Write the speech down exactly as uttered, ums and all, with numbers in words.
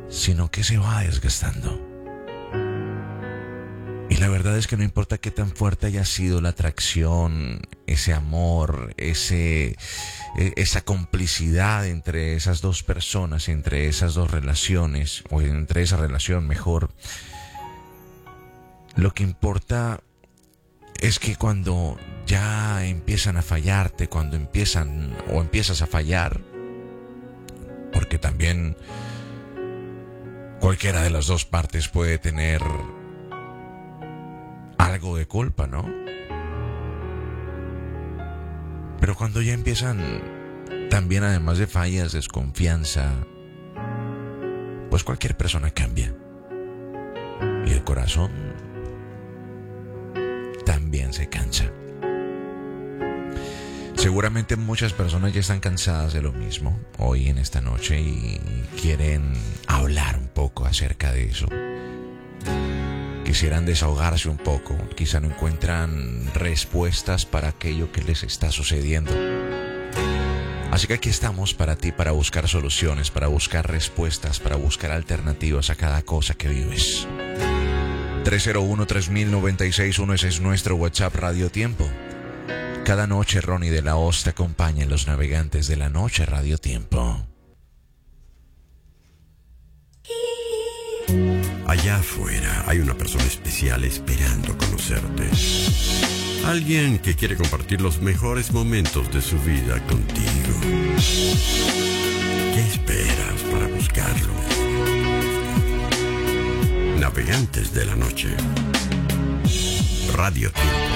sino que se va desgastando. Y la verdad es que no importa qué tan fuerte haya sido la atracción, ese amor, ese, esa complicidad entre esas dos personas, entre esas dos relaciones, o entre esa relación mejor, lo que importa es que cuando ya empiezan a fallarte, cuando empiezan o empiezas a fallar, porque también cualquiera de las dos partes puede tener algo de culpa, ¿no? Pero cuando ya empiezan también, además de fallas, desconfianza, pues cualquier persona cambia. Y el corazón también se cansa. Seguramente muchas personas ya están cansadas de lo mismo hoy en esta noche y quieren hablar un poco acerca de eso. Quisieran desahogarse un poco, quizá no encuentran respuestas para aquello que les está sucediendo. Así que aquí estamos para ti, para buscar soluciones, para buscar respuestas, para buscar alternativas a cada cosa que vives. tres cero uno, tres mil, noventa y seis uno, ese es nuestro WhatsApp Radio Tiempo. Cada noche Ronnie de la Hoz te acompaña en Los Navegantes de la Noche Radio Tiempo. Allá afuera hay una persona especial esperando conocerte. Alguien que quiere compartir los mejores momentos de su vida contigo. ¿Qué esperas para buscarlo? Navegantes de la Noche Radio Tiempo.